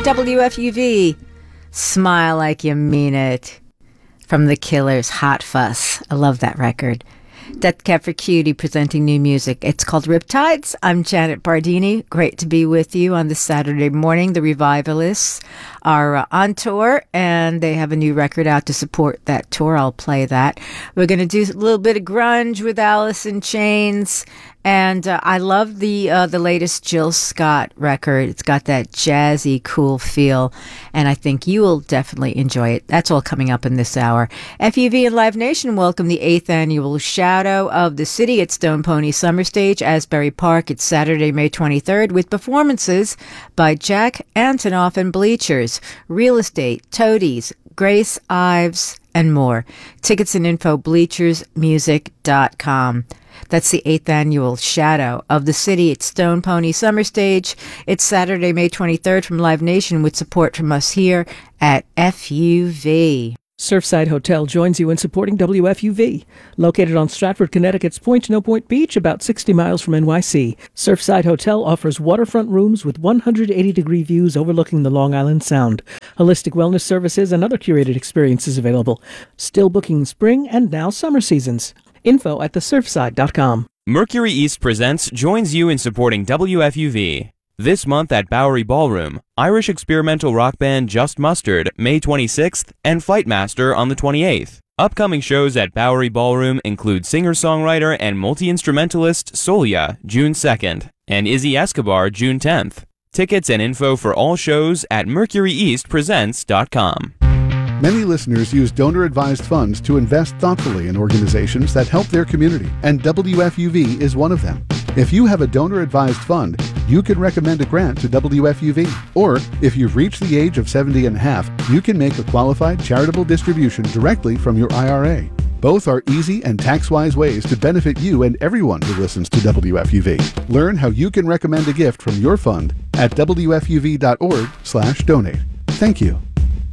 WFUV. Smile Like You Mean It. From The Killers, Hot Fuss. I love that record. Death Cab for Cutie presenting new music. It's called Riptides. I'm Janet Bardini. Great to be with you on this Saturday morning. The Revivalists are on tour, and they have a new record out to support that tour. I'll play that. We're going to do a little bit of grunge with Alice in Chains, and I love the latest Jill Scott record. It's got that jazzy, cool feel, and I think you will definitely enjoy it. That's all coming up in this hour. FUV and Live Nation welcome the 8th annual Shadow of the City at Stone Pony Summer Stage, Asbury Park. It's Saturday, May 23rd, with performances by Jack Antonoff and Bleachers, Real Estate, Toadies, Grace Ives, and more. Tickets and info, bleachersmusic.com. That's the 8th annual Shadow of the City at Stone Pony Summer Stage. It's Saturday, May 23rd from Live Nation with support from us here at FUV. Surfside Hotel joins you in supporting WFUV. Located on Stratford, Connecticut's Point No Point Beach, about 60 miles from NYC, Surfside Hotel offers waterfront rooms with 180-degree views overlooking the Long Island Sound. Holistic wellness services and other curated experiences available. Still booking spring and now summer seasons. Info at thesurfside.com. Mercury East Presents joins you in supporting WFUV. This month at Bowery Ballroom, Irish experimental rock band Just Mustard, May 26th, and Fightmaster on the 28th. Upcoming shows at Bowery Ballroom include singer-songwriter and multi-instrumentalist Solia, June 2nd, and Izzy Escobar, June 10th. Tickets and info for all shows at mercuryeastpresents.com. Many listeners use donor-advised funds to invest thoughtfully in organizations that help their community, and WFUV is one of them. If you have a donor-advised fund, you can recommend a grant to WFUV. Or, if you've reached the age of 70 and a half, you can make a qualified charitable distribution directly from your IRA. Both are easy and tax-wise ways to benefit you and everyone who listens to WFUV. Learn how you can recommend a gift from your fund at WFUV.org/donate. Thank you.